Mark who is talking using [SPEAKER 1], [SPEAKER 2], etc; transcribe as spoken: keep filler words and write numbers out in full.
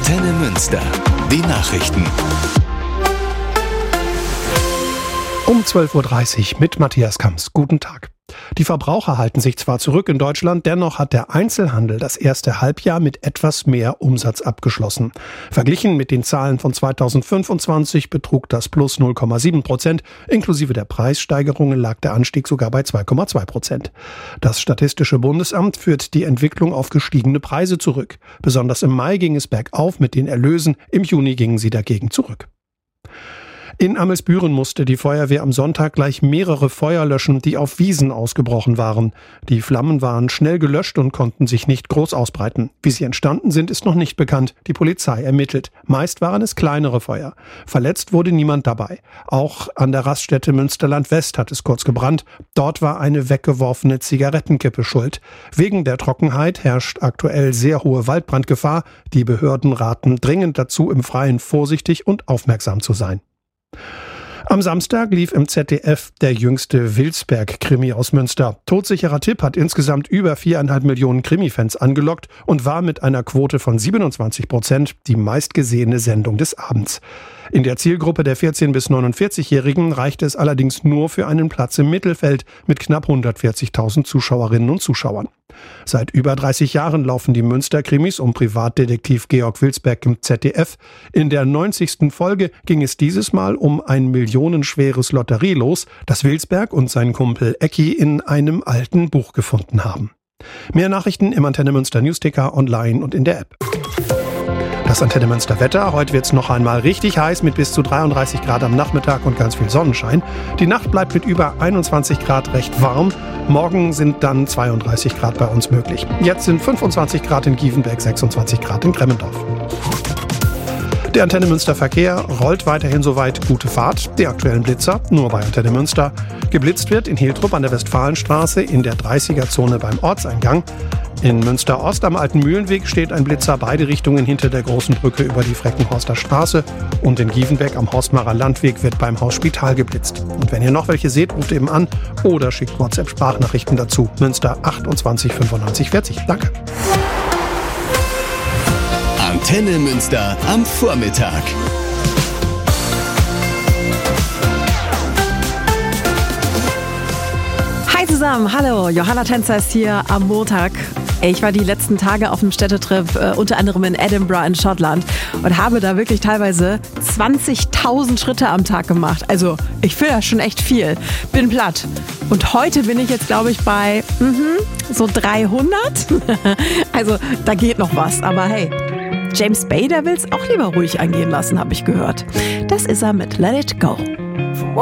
[SPEAKER 1] Antenne Münster. Die Nachrichten.
[SPEAKER 2] Um zwölf Uhr dreißig mit Matthias Kamps. Guten Tag. Die Verbraucher halten sich zwar zurück in Deutschland, dennoch hat der Einzelhandel das erste Halbjahr mit etwas mehr Umsatz abgeschlossen. Verglichen mit den Zahlen von zweitausendfünfundzwanzig betrug das plus null Komma sieben Prozent. Inklusive der Preissteigerungen lag der Anstieg sogar bei zwei Komma zwei Prozent. Das Statistische Bundesamt führt die Entwicklung auf gestiegene Preise zurück. Besonders im Mai ging es bergauf mit den Erlösen, im Juni gingen sie dagegen zurück. In Amelsbüren musste die Feuerwehr am Sonntag gleich mehrere Feuer löschen, die auf Wiesen ausgebrochen waren. Die Flammen waren schnell gelöscht und konnten sich nicht groß ausbreiten. Wie sie entstanden sind, ist noch nicht bekannt. Die Polizei ermittelt. Meist waren es kleinere Feuer. Verletzt wurde niemand dabei. Auch an der Raststätte Münsterland West hat es kurz gebrannt. Dort war eine weggeworfene Zigarettenkippe schuld. Wegen der Trockenheit herrscht aktuell sehr hohe Waldbrandgefahr. Die Behörden raten dringend dazu, im Freien vorsichtig und aufmerksam zu sein. Am Samstag lief im Z D F der jüngste Wilsberg-Krimi aus Münster. Todsicherer Tipp hat insgesamt über viereinhalb Millionen Krimi-Fans angelockt und war mit einer Quote von siebenundzwanzig Prozent die meistgesehene Sendung des Abends. In der Zielgruppe der vierzehn- bis neunundvierzig-Jährigen reichte es allerdings nur für einen Platz im Mittelfeld mit knapp hundertvierzigtausend Zuschauerinnen und Zuschauern. Seit über dreißig Jahren laufen die Münster-Krimis um Privatdetektiv Georg Wilsberg im Z D F. In der neunzigsten Folge ging es dieses Mal um ein millionenschweres Lotterielos, das Wilsberg und sein Kumpel Ecki in einem alten Buch gefunden haben. Mehr Nachrichten im Antenne Münster Newsticker, online und in der App. Das Antenne Münster Wetter. Heute wird es noch einmal richtig heiß mit bis zu dreiunddreißig Grad am Nachmittag und ganz viel Sonnenschein. Die Nacht bleibt mit über einundzwanzig Grad recht warm. Morgen sind dann zweiunddreißig Grad bei uns möglich. Jetzt sind fünfundzwanzig Grad in Gievenberg, sechsundzwanzig Grad in Kremmendorf. Der Antenne Münster Verkehr rollt weiterhin soweit. Gute Fahrt. Die aktuellen Blitzer nur bei Antenne Münster. Geblitzt wird in Hiltrup an der Westfalenstraße in der dreißiger-Zone beim Ortseingang. In Münster-Ost am Alten Mühlenweg steht ein Blitzer beide Richtungen hinter der großen Brücke über die Freckenhorster Straße. Und in Gievenbeck am Horstmarer Landweg wird beim Haus Spital geblitzt. Und wenn ihr noch welche seht, ruft eben an oder schickt WhatsApp-Sprachnachrichten dazu. Münster achtundzwanzig fünfundneunzig vierzig. Danke.
[SPEAKER 1] Antenne Münster am Vormittag.
[SPEAKER 3] Hi zusammen, hallo, Johanna Tänzer ist hier am Montag. Ich war die letzten Tage auf einem Städtetrip, äh, unter anderem in Edinburgh in Schottland und habe da wirklich teilweise zwanzigtausend Schritte am Tag gemacht. Also ich finde das schon echt viel. Bin platt. Und heute bin ich jetzt, glaube ich, bei mhm, so dreihundert. Also da geht noch was, aber hey. James Bay, der will es auch lieber ruhig angehen lassen, habe ich gehört. Das ist er mit Let It Go.